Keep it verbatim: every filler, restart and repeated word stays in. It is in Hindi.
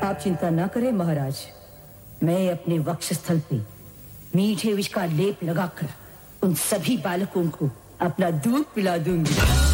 आप चिंता ना करें महाराज, मैं अपने वक्षस्थल पे मीठे विष का लेप लगाकर उन सभी बालकों को अपना दूध पिला दूंगी।